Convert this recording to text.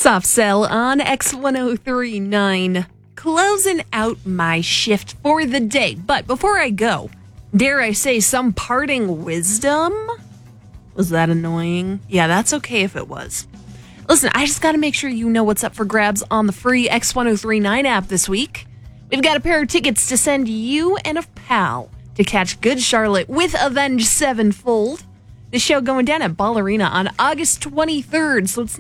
Soft Cell on X1039. Closing out my shift for the day. But before I go, dare I say some parting wisdom? Was that annoying? Yeah, that's okay if it was. Listen, I just got to make sure you know what's up for grabs on the free X1039 app this week. We've got a pair of tickets to send you and a pal to catch Good Charlotte with Avenged Sevenfold. The show going down at Ball Arena on August 23rd, so it's